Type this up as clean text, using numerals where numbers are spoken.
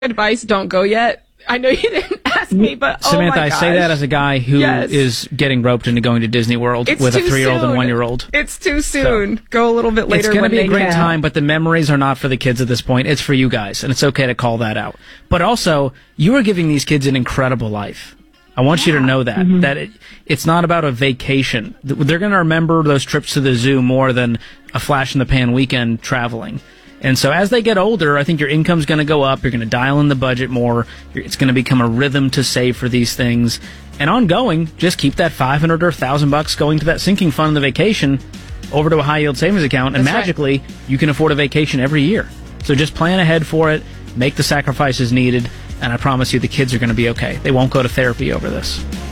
advice, don't go yet. I know you didn't ask me, but Samantha, oh my I gosh. say that as a guy who is getting roped into going to Disney World with a 3-year-old and 1-year-old. It's too soon. So, go a little bit later. It's going to be a great can. time, but the memories are not for the kids at this point. It's for you guys, and it's okay to call that out. But also, you are giving these kids an incredible life. I want you to know that. Mm-hmm. That it's not about a vacation. They're going to remember those trips to the zoo more than a flash-in-the-pan weekend traveling. And so as they get older, I think your income's going to go up. You're going to dial in the budget more. It's going to become a rhythm to save for these things. And ongoing, just keep that $500 or $1,000 going to that sinking fund on the vacation over to a high-yield savings account, and magically, you can afford a vacation every year. So just plan ahead for it, make the sacrifices needed, and I promise you the kids are going to be okay. They won't go to therapy over this.